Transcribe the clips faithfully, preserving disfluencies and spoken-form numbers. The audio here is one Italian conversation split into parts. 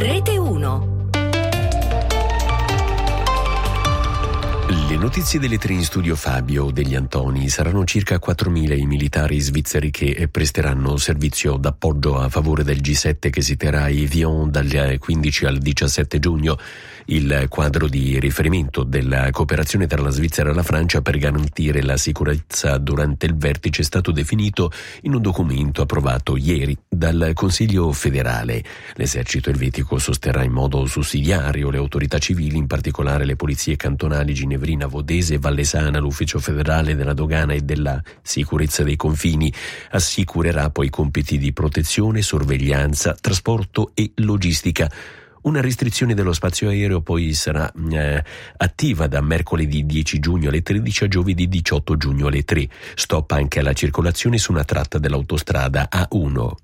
Rete uno. Le notizie delle tre in studio Fabio degli Antoni. Saranno circa quattromila i militari svizzeri che presteranno servizio d'appoggio a favore del G sette che si terrà a Evian dal quindici al diciassette giugno. Il quadro di riferimento della cooperazione tra la Svizzera e la Francia per garantire la sicurezza durante il vertice è stato definito in un documento approvato ieri dal Consiglio federale. L'esercito elvetico sosterrà in modo sussidiario le autorità civili, in particolare le polizie cantonali Ginevrina, Vodese e Vallesana. L'Ufficio federale della dogana e della sicurezza dei confini assicurerà poi compiti di protezione, sorveglianza, trasporto e logistica. Una restrizione dello spazio aereo poi sarà eh, attiva da mercoledì dieci giugno alle tredici a giovedì diciotto giugno alle tre. Stop anche alla circolazione su una tratta dell'autostrada A uno.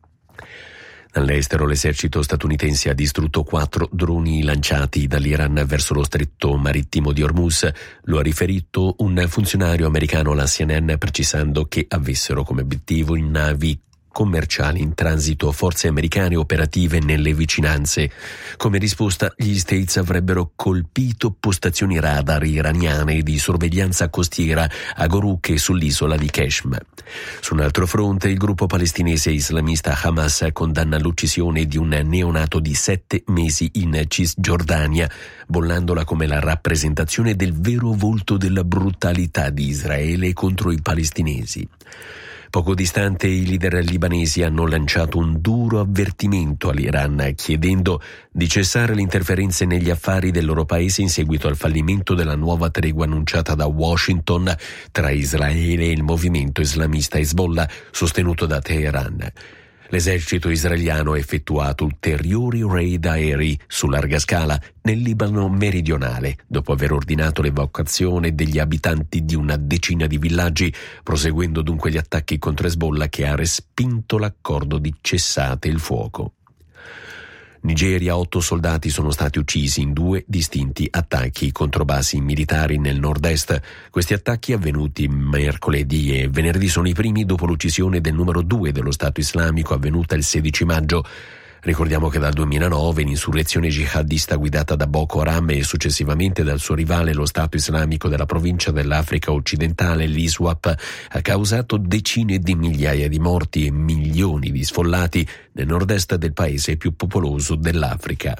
All'estero l'esercito statunitense ha distrutto quattro droni lanciati dall'Iran verso lo stretto marittimo di Hormuz. Lo ha riferito un funzionario americano alla C N N, precisando che avessero come obiettivo in navi commerciali in transito forze americane operative nelle vicinanze. Come risposta, gli States avrebbero colpito postazioni radar iraniane di sorveglianza costiera a Goruk e sull'isola di Keshm. Su un altro fronte, il gruppo palestinese islamista Hamas condanna l'uccisione di un neonato di sette mesi in Cisgiordania, bollandola come la rappresentazione del vero volto della brutalità di Israele contro i palestinesi. Poco distante, i leader libanesi hanno lanciato un duro avvertimento all'Iran, chiedendo di cessare le interferenze negli affari del loro paese in seguito al fallimento della nuova tregua annunciata da Washington tra Israele e il movimento islamista Hezbollah, sostenuto da Teheran. L'esercito israeliano ha effettuato ulteriori raid aerei su larga scala nel Libano meridionale, dopo aver ordinato l'evacuazione degli abitanti di una decina di villaggi, proseguendo dunque gli attacchi contro Hezbollah, che ha respinto l'accordo di cessate il fuoco. Nigeria, otto soldati sono stati uccisi in due distinti attacchi contro basi militari nel nord-est. Questi attacchi, avvenuti mercoledì e venerdì, sono i primi dopo l'uccisione del numero due dello Stato islamico avvenuta il sedici maggio. Ricordiamo che dal duemilanove l'insurrezione jihadista guidata da Boko Haram e successivamente dal suo rivale lo Stato islamico della provincia dell'Africa occidentale, l'I S W A P, ha causato decine di migliaia di morti e milioni di sfollati nel nord-est del paese più popoloso dell'Africa.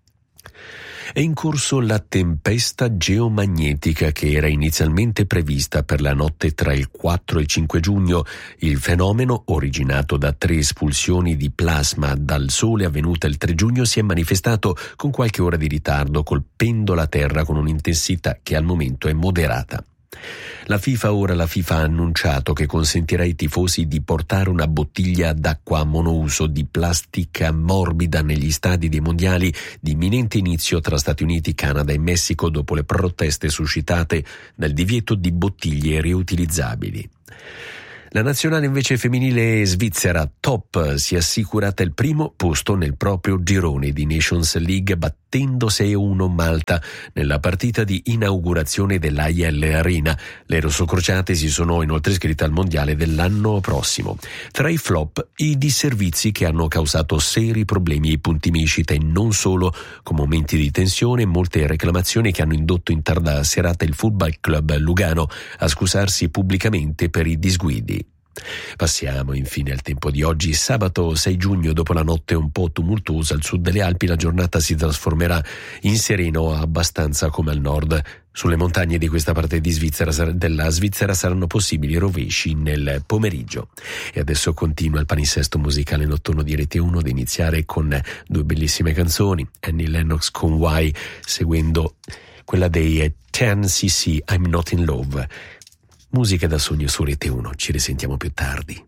È in corso la tempesta geomagnetica che era inizialmente prevista per la notte tra il quattro e il cinque giugno. Il fenomeno, originato da tre espulsioni di plasma dal Sole avvenute il tre giugno, si è manifestato con qualche ora di ritardo, colpendo la Terra con un'intensità che al momento è moderata. La FIFA ora la FIFA ha annunciato che consentirà ai tifosi di portare una bottiglia d'acqua monouso di plastica morbida negli stadi dei mondiali di imminente inizio tra Stati Uniti, Canada e Messico, dopo le proteste suscitate dal divieto di bottiglie riutilizzabili. La nazionale invece femminile svizzera top si è assicurata il primo posto nel proprio girone di Nations League, battendo sei a uno Malta nella partita di inaugurazione dell'A I L Arena. Le rossocrociate si sono inoltre iscritte al mondiale dell'anno prossimo. Tra i flop, i disservizi che hanno causato seri problemi ai punti mescita, e non solo, con momenti di tensione e molte reclamazioni che hanno indotto in tarda serata il Football Club Lugano a scusarsi pubblicamente per i disguidi. Passiamo infine al tempo di oggi. Sabato sei giugno, dopo la notte un po' tumultuosa al sud delle Alpi, la giornata si trasformerà in sereno abbastanza come al nord. Sulle montagne di questa parte di Svizzera, della Svizzera saranno possibili rovesci nel pomeriggio. E adesso continua il palinsesto musicale notturno di Rete uno, ad iniziare con due bellissime canzoni. Annie Lennox con Why, seguendo quella dei ten C C, I'm Not in Love. Musica da sogno su Rete uno, ci risentiamo più tardi.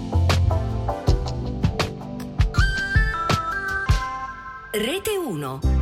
Rete uno.